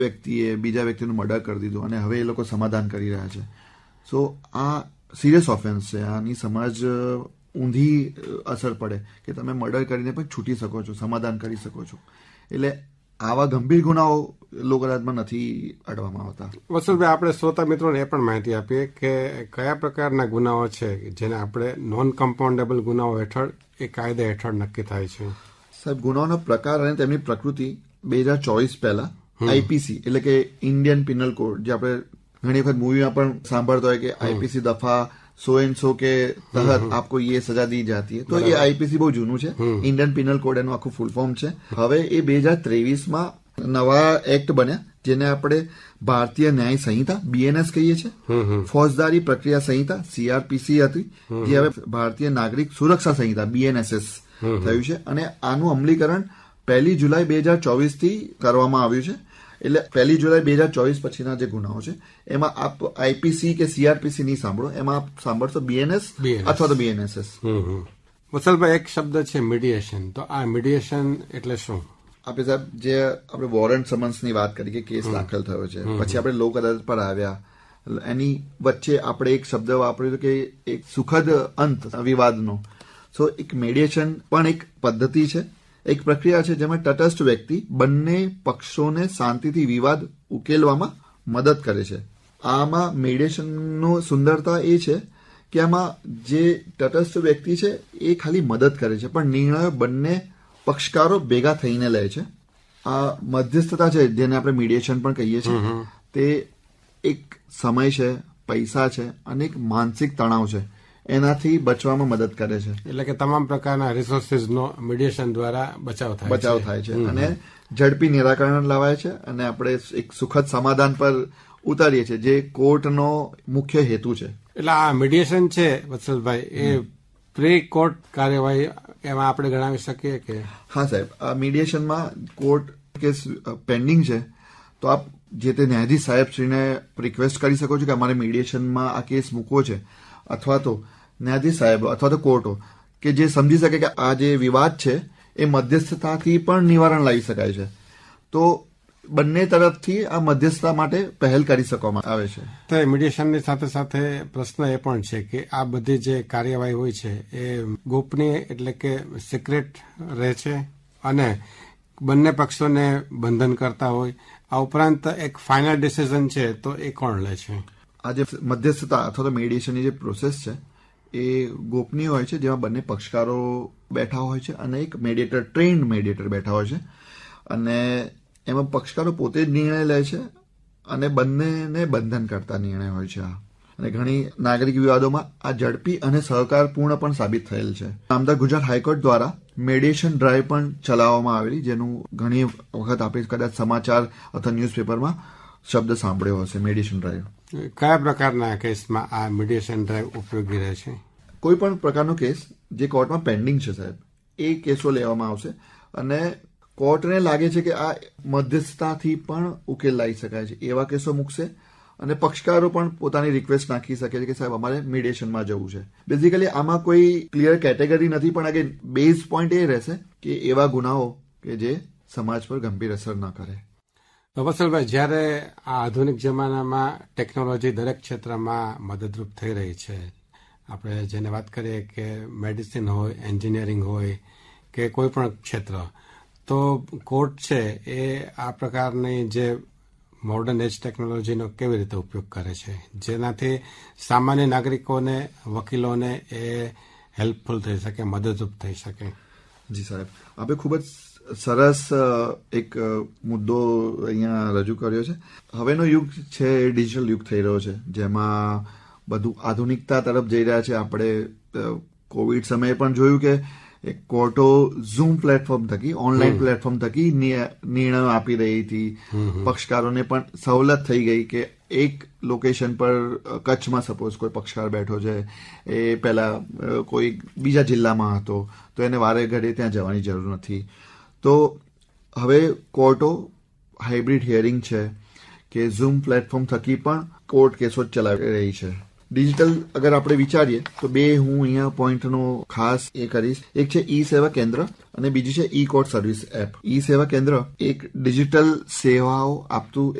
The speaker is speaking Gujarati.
વ્યક્તિએ બીજા વ્યક્તિનું મર્ડર કરી દીધું અને હવે એ લોકો સમાધાન કરી રહ્યા છે. સો આ સિરિયસ ઓફેન્સ છે. આની સમાજ ઊંધી અસર પડે કે તમે મર્ડર કરીને પણ છૂટી શકો છો, સમાધાન કરી શકો છો. એટલે આવા ગંભીર ગુનાઓ લોક અદાલતમાં નથી અડવામાં આવતા. વસુલભાઈ, આપણે શ્રોતા મિત્રોને એ પણ માહિતી આપીએ કે કયા પ્રકારના ગુનાઓ છે જેને આપણે નોન કમ્પાઉન્ડેબલ ગુનાઓ હેઠળ એ કાયદા હેઠળ નક્કી થાય છે. સાહેબ, ગુનાઓનો પ્રકાર અને તેમની પ્રકૃતિ 2024 પહેલા આઈપીસી એટલે કે ઇન્ડિયન પિનલ કોડ, જે આપણે ઘણી વખત મૂવીમાં પણ સાંભળતો હોય કે આઈપીસી દફા 100 કે તહત આપકો ये સજા દી જાતી है. તો એ આઈપીસી બહુ જૂનું છે. ઇન્ડિયન પિનલ કોડ એનું આખું ફૂલ ફોર્મ છે. હવે એ 2023માં નવા એક્ટ બન્યા જેને આપણે ભારતીય ન્યાય સંહિતા BNS કહીએ છીએ. ફોજદારી પ્રક્રિયા સંહિતા CRPC હતી, જે હવે ભારતીય નાગરિક સુરક્ષા સંહિતા BNSS થયું છે. અને આનું અમલીકરણ 1 જુલાઈ 2024 થી કરવામાં આવ્યું છે. એટલે 1 જુલાઈ 2024 પછીના જે ગુનાઓ છે એમાં આપ આઈપીસી કે CRPC નહીં સાંભળો, એમાં આપ સાંભળશો BNS અથવા તો BNSS. વસલભાઈ, એક શબ્દ છે મીડિયેશન. તો આ મીડિયેશન એટલે શું? આપણે સાહેબ જે આપણે વોરંટ સમન્સની વાત કરી કે કેસ દાખલ થયો છે, પછી આપણે લોક અદાલત પર આવ્યા, એની વચ્ચે આપણે એક શબ્દ વાપર્યો કે એક સુખદ અંત વિવાદનો. સો એક મીડિયેશન પણ એક પદ્ધતિ છે, એક પ્રક્રિયા છે જેમાં તટસ્થ વ્યક્તિ બંને પક્ષોને શાંતિથી વિવાદ ઉકેલવામાં મદદ કરે છે. આમાં મીડિયેશનનો સુંદરતા એ છે કે આમાં જે તટસ્થ વ્યક્તિ છે એ ખાલી મદદ કરે છે, પણ નિર્ણયો બંને પક્ષકારો ભેગા થઈને લે છે. આ મધ્યસ્થતા છે જેને આપણે મીડિયેશન પણ કહીએ છીએ, તે એક સમય છે, પૈસા છે અને એક માનસિક તણાવ છે, એનાથી બચવામાં મદદ કરે છે. એટલે કે તમામ પ્રકારના રિસોર્સિસનો મીડિયેશન દ્વારા બચાવ થાય છે અને ઝડપી નિરાકરણ લાવાય છે અને આપણે એક સુખદ સમાધાન પર ઉતારીએ છીએ, જે કોર્ટનો મુખ્ય હેતુ છે. એટલે આ મીડિયેશન છે વત્સલભાઈ, એ પ્રી કોર્ટ કાર્યવાહી એમાં આપણે ગણાવી શકીએ કે? હા સાહેબ, આ મીડિયેશનમાં કોર્ટ કેસ પેન્ડિંગ છે તો આપ જે તે ન્યાયાધીશ સાહેબશ્રીને રિક્વેસ્ટ કરી શકો છો કે અમારે મીડિયેશનમાં આ કેસ મૂકવો છે, અથવા તો ન્યાયાધીશ સાહેબ અથવા તો કોર્ટો કે જે સમજી શકે કે આ જે વિવાદ છે એ મધ્યસ્થતાથી પણ નિવારણ લાવી શકાય છે, તો બંને તરફથી આ મધ્યસ્થતા માટે પહેલ કરી શકવામાં આવે છે. તો મીડિયેશનની સાથે સાથે પ્રશ્ન એ પણ છે કે આ બધી જે કાર્યવાહી હોય છે એ ગોપનીય એટલે કે સિક્રેટ રહે છે અને બંને પક્ષોને બંધન કરતા હોય. આ ઉપરાંત એક ફાઇનલ ડિસિઝન છે તો એ કોણ લે છે? આ જે મધ્યસ્થતા અથવા તો મીડિયેશનની જે પ્રોસેસ છે એ ગોપનીય હોય છે, જેમાં બંને પક્ષકારો બેઠા હોય છે અને એક મેડિએટર, ટ્રેન્ડ મેડિએટર બેઠા હોય છે અને એમાં પક્ષકારો પોતે જ નિર્ણય લે છે અને બંનેને બંધન કરતા નિર્ણય હોય છે. અને ઘણી નાગરિક વિવાદોમાં આ ઝડપી અને સહકારપૂર્ણ પણ સાબિત થયેલ છે. નામદાર ગુજરાત હાઈકોર્ટ દ્વારા મેડિયેશન ડ્રાઈવ પણ ચલાવવામાં આવેલી, જેનું ઘણી વખત આપણે કદાચ સમાચાર અથવા ન્યૂઝપેપરમાં શબ્દ સાંભળ્યો હશે, મેડિયેશન ડ્રાઈવ. કયા પ્રકારના કેસમાં આ મીડિયેશન ડ્રાઈવ ઉપયોગી રહે છે? કોઈ પણ પ્રકારનો કેસ જે કોર્ટમાં પેન્ડિંગ છે સાહેબ, એ કેસો લેવામાં આવશે અને કોર્ટને લાગે છે કે આ મધ્યસ્થતાથી પણ ઉકેલ લાવી શકાય છે એવા કેસો મૂકશે અને પક્ષકારો પણ પોતાની રિક્વેસ્ટ નાખી શકે છે કે સાહેબ અમારે મીડિયેશનમાં જવું છે. બેઝિકલી આમાં કોઈ ક્લિયર કેટેગરી નથી, પણ અગેન બેઝ પોઈન્ટ એ રહેશે કે એવા ગુનાઓ કે જે સમાજ પર ગંભીર અસર ન કરે. વત્સલભાઈ, જ્યારે આ આધુનિક જમાનામાં ટેકનોલોજી દરેક ક્ષેત્રમાં મદદરૂપ થઈ રહી છે, આપણે જેને વાત કરીએ કે મેડિસિન હોય, એન્જિનિયરિંગ હોય કે કોઈ પણ ક્ષેત્ર, તો કોર્ટ છે એ આ પ્રકારની જે મોડર્ન એજ ટેકનોલોજીનો કેવી રીતે ઉપયોગ કરે છે જેનાથી સામાન્ય નાગરિકોને, વકીલોને એ હેલ્પફુલ થઈ શકે, મદદરૂપ થઈ શકે? જી સાહેબ, આપણે ખૂબ જ સરસ એક મુદ્દો અહીંયા રજૂ કર્યો છે. હવેનો યુગ છે એ ડિજિટલ યુગ થઈ રહ્યો છે, જેમાં બધું આધુનિકતા તરફ જઈ રહ્યા છે. આપણે કોવિડ સમયે પણ જોયું કે કોર્ટો ઝૂમ પ્લેટફોર્મ થકી, ઓનલાઈન પ્લેટફોર્મ થકી નિર્ણયો આપી રહી હતી. પક્ષકારોને પણ સવલત થઈ ગઈ કે એક લોકેશન પર, કચ્છમાં સપોઝ કોઈ પક્ષકાર બેઠો છે, એ પહેલા કોઈ બીજા જિલ્લામાં હતો તો એને વારે ઘડે ત્યાં જવાની જરૂર નથી. તો હવે કોર્ટો હાઇબ્રિડ હિયરિંગ છે કે ઝૂમ પ્લેટફોર્મ થકી પણ કોર્ટ કેસો ચલાવી રહી છે. ડિજિટલ અગર આપણે વિચારીએ તો બે હું અહીંયા પોઈન્ટનો ખાસ એ કરીશ. એક છે ઈ સેવા કેન્દ્ર અને બીજી છે ઈ કોર્ટ સર્વિસ એપ. ઈ સેવા કેન્દ્ર એક ડિજિટલ સેવાઓ આપતું